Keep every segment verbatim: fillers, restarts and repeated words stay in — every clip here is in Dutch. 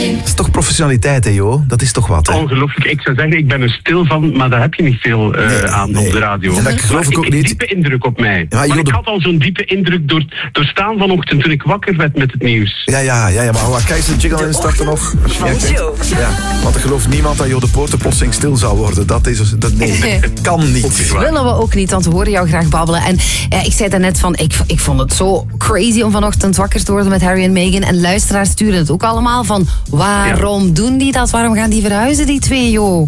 Dat is toch professionaliteit, hè, Jo? Dat is toch wat, hè? Ongelooflijk. Ik zou zeggen, ik ben er stil van, maar daar heb je niet veel uh, nee, aan nee. op de radio. En dat geloof maar ik ook ik, niet. Een diepe indruk op mij. Ja, maar ik had al zo'n diepe indruk door, doorstaan vanochtend toen ik wakker werd met het nieuws. Ja, ja, ja, ja maar wacht, kijk eens de jingle instarten nog. Als je ja, want er gelooft niemand dat Jo de Poorter plotseling stil zou worden. Dat is, dat, nee, dat kan niet. Dat willen we ook niet, want we horen jou graag babbelen. En eh, ik zei daarnet van, ik, ik vond het zo crazy om vanochtend wakker te worden met Harry en Meghan. En luisteraars sturen het ook allemaal van, waarom ja. doen die dat? Waarom gaan die verhuizen, die twee, joh?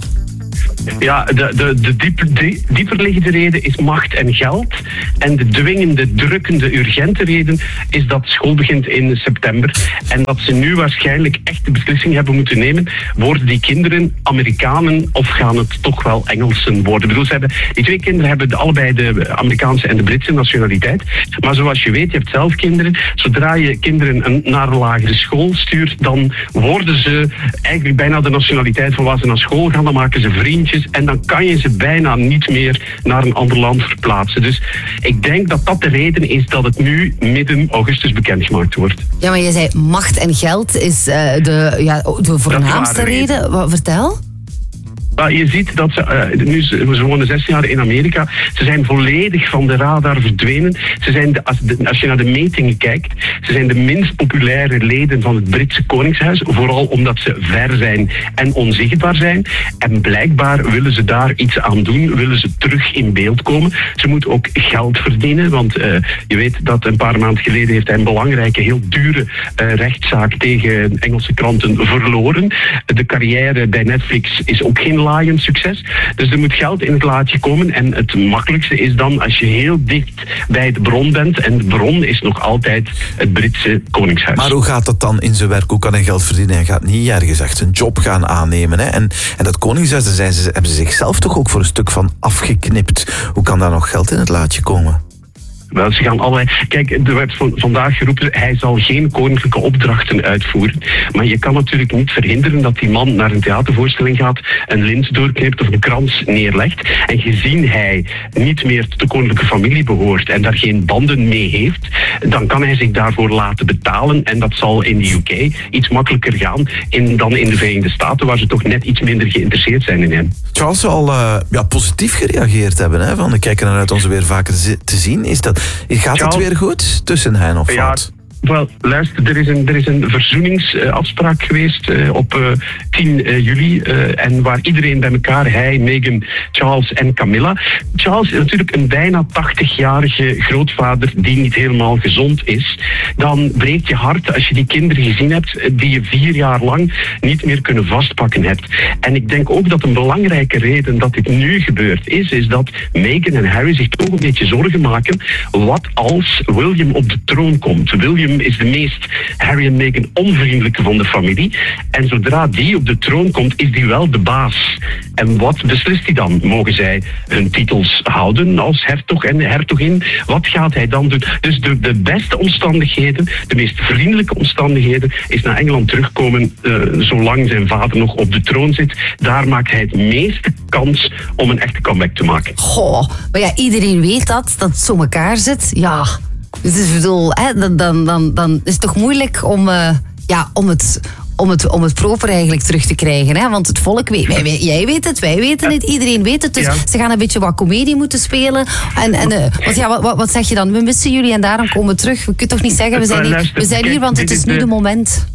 Ja, de, de, de dieper, de dieperliggende reden is macht en geld. En de dwingende, drukkende, urgente reden is dat school begint in september. En dat ze nu waarschijnlijk echt de beslissing hebben moeten nemen. Worden die kinderen Amerikanen of gaan het toch wel Engelsen worden? Ik bedoel, ze hebben, die twee kinderen hebben de, allebei de Amerikaanse en de Britse nationaliteit. Maar zoals je weet, je hebt zelf kinderen. Zodra je kinderen een, naar een lagere school stuurt, dan worden ze eigenlijk bijna de nationaliteit van waar ze naar school gaan. Dan maken ze vriendjes. En dan kan je ze bijna niet meer naar een ander land verplaatsen. Dus ik denk dat dat de reden is dat het nu midden augustus bekendgemaakt wordt. Ja, maar je zei macht en geld is uh, de, ja, de voornaamste reden. reden. Wat, vertel? Maar je ziet dat ze, uh, nu, ze wonen zes jaar in Amerika, ze zijn volledig van de radar verdwenen. Ze zijn de, als, de, als je naar de metingen kijkt, ze zijn de minst populaire leden van het Britse Koningshuis, vooral omdat ze ver zijn en onzichtbaar zijn. En blijkbaar willen ze daar iets aan doen, willen ze terug in beeld komen. Ze moeten ook geld verdienen, want uh, je weet dat een paar maanden geleden heeft hij een belangrijke, heel dure uh, rechtszaak tegen Engelse kranten verloren. De carrière bij Netflix is ook geen laaiend succes. Dus er moet geld in het laadje komen. En het makkelijkste is dan als je heel dicht bij de bron bent. En de bron is nog altijd het Britse Koningshuis. Maar hoe gaat dat dan in zijn werk? Hoe kan hij geld verdienen? Hij gaat niet ergens echt een job gaan aannemen. Hè? En, en dat Koningshuis, daar zijn ze, hebben ze zichzelf toch ook voor een stuk van afgeknipt. Hoe kan daar nog geld in het laadje komen? Wel, ze gaan allerlei... Kijk, er werd vandaag geroepen, hij zal geen koninklijke opdrachten uitvoeren. Maar je kan natuurlijk niet verhinderen dat die man naar een theatervoorstelling gaat, een lint doorknipt of een krans neerlegt. En gezien hij niet meer tot de koninklijke familie behoort en daar geen banden mee heeft, dan kan hij zich daarvoor laten betalen. En dat zal in de U K iets makkelijker gaan in, dan in de Verenigde Staten, waar ze toch net iets minder geïnteresseerd zijn in hem. Charles zal uh, ja, positief gereageerd hebben. Hè? Van, we kijken eruit om ze weer vaker te zien. Is dat, gaat het weer goed tussen hen of ja, wat? Wel, luister, er is een, er is een verzoeningsafspraak uh, geweest uh, op uh, tien juli. Uh, en waar iedereen bij elkaar, hij, Meghan, Charles en Camilla. Charles is natuurlijk een bijna tachtigjarige grootvader die niet helemaal gezond is. Dan breekt je hart als je die kinderen gezien hebt die je vier jaar lang niet meer kunnen vastpakken hebt. En ik denk ook dat een belangrijke reden dat dit nu gebeurd is, is dat Meghan en Harry zich toch een beetje zorgen maken. Wat als William op de troon komt? William is de meest Harry en Meghan onvriendelijke van de familie. En zodra die op de troon komt, is die wel de baas. En wat beslist hij dan? Mogen zij hun titels houden als hertog en hertogin? Wat gaat hij dan doen? Dus de, de beste omstandigheden, de meest vriendelijke omstandigheden, is naar Engeland terugkomen uh, zolang zijn vader nog op de troon zit. Daar maakt hij het meeste kans om een echte comeback te maken. Goh, maar ja, iedereen weet dat, dat het zo elkaar zit. Ja... Dus ik bedoel, hè, dan, dan, dan, dan is het toch moeilijk om, uh, ja, om, het, om, het, om het proper eigenlijk terug te krijgen. Hè? Want het volk weet, wij, wij, jij weet het, wij weten het, iedereen weet het. Dus ja. Ze gaan een beetje wat comedie moeten spelen. En, en, uh, want ja, wat, wat zeg je dan? We missen jullie en daarom komen we terug. We kunnen toch niet zeggen, we zijn hier, we zijn hier want het is nu de moment.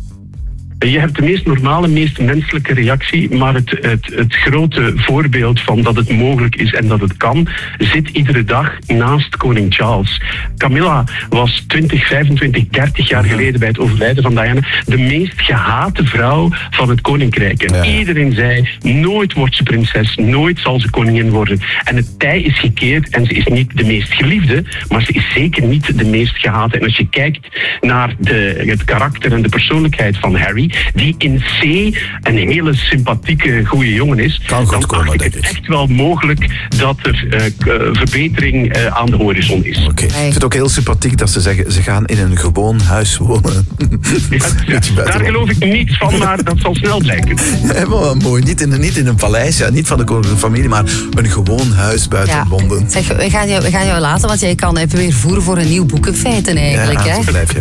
Je hebt de meest normale, meest menselijke reactie, maar het, het, het grote voorbeeld van dat het mogelijk is en dat het kan, zit iedere dag naast koning Charles. Camilla was twintig, vijfentwintig, dertig jaar geleden bij het overlijden van Diana de meest gehate vrouw van het koninkrijk. En ja. Iedereen zei, nooit wordt ze prinses, nooit zal ze koningin worden. En het tij is gekeerd en ze is niet de meest geliefde, maar ze is zeker niet de meest gehate. En als je kijkt naar de, het karakter en de persoonlijkheid van Harry, die in C een hele sympathieke, goede jongen is, kan goed dan komen, acht ik het echt wel mogelijk dat er uh, verbetering uh, aan de horizon is. Okay. Ik vind het ook heel sympathiek dat ze zeggen, ze gaan in een gewoon huis wonen. Ja, ja, daar geloof ik niets van, maar dat zal snel blijken. Ja, maar mooi, niet in, niet in een paleis, ja, niet van de koninklijke familie, maar een gewoon huis buiten ja. Londen. Zeg, we gaan, jou, we gaan jou laten, want jij kan even weer voeren voor een nieuw boek in feite eigenlijk. Ja, hè? blijf je.